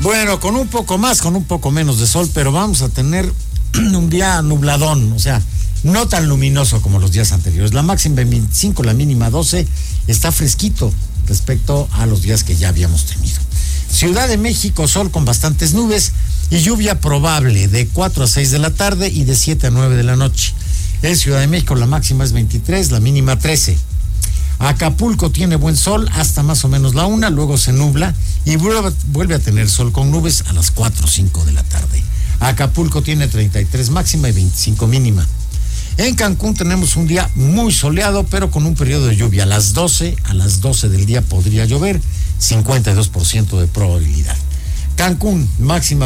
Bueno, con un poco más, con un poco menos de sol, pero vamos a tener un día nubladón, o sea, no tan luminoso como los días anteriores. La máxima 25, la mínima 12, está fresquito respecto a los días que ya habíamos tenido. Ciudad de México, sol con bastantes nubes y lluvia probable de 4 a 6 de la tarde y de 7 a 9 de la noche. En Ciudad de México la máxima es 23, la mínima 13. Acapulco tiene buen sol hasta más o menos la 1, luego se nubla y vuelve a tener sol con nubes a las 4 o 5 de la tarde. Acapulco tiene 33 máxima y 25 mínima. En Cancún tenemos un día muy soleado, pero con un periodo de lluvia. A las 12 del día podría llover, 52% de probabilidad. Cancún, máxima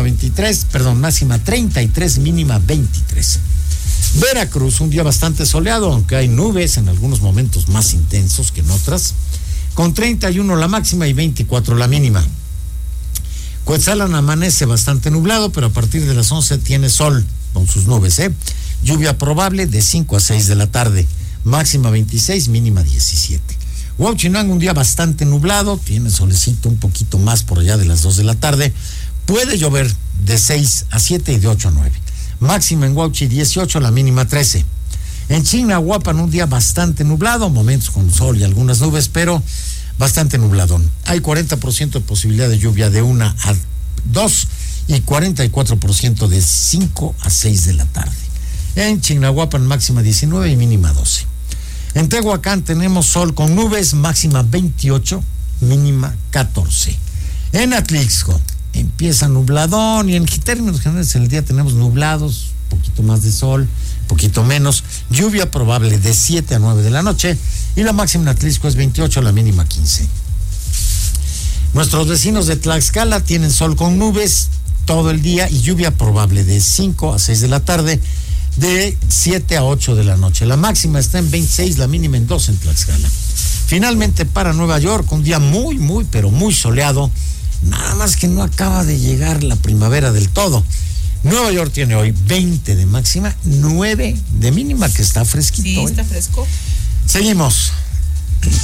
33, mínima 23. Veracruz, un día bastante soleado, aunque hay nubes en algunos momentos más intensos que en otras, con 31 la máxima y 24 la mínima. Cuetzalan amanece bastante nublado, pero a partir de las 11 tiene sol con sus nubes, Lluvia probable de 5 a 6 de la tarde, máxima 26, mínima 17. Huauchinango, un día bastante nublado, tiene solecito un poquito más por allá de las 2 de la tarde, puede llover de 6 a 7 y de 8 a 9. Máxima en Huauchi 18, la mínima 13. En Chignahuapan un día bastante nublado, momentos con sol y algunas nubes, pero bastante nubladón. Hay 40% de posibilidad de lluvia de 1 a 2 y 44% de 5 a 6 de la tarde. En Chignahuapan máxima 19 y mínima 12. En Tehuacán tenemos sol con nubes, máxima 28, mínima 14. En Atlixco empieza nubladón y en términos generales en el día tenemos nublados, poquito más de sol, poquito menos, lluvia probable de 7 a 9 de la noche y la máxima en Atlixco es 28, la mínima 15. Nuestros vecinos de Tlaxcala tienen sol con nubes todo el día y lluvia probable de 5 a 6 de la tarde, de 7 a 8 de la noche. La máxima está en 26, la mínima en 2 en Tlaxcala. Finalmente para Nueva York, un día pero muy soleado, nada más que no acaba de llegar la primavera del todo. Nueva York tiene hoy 20 de máxima, 9 de mínima, que está fresquito. Sí, está fresco. Seguimos.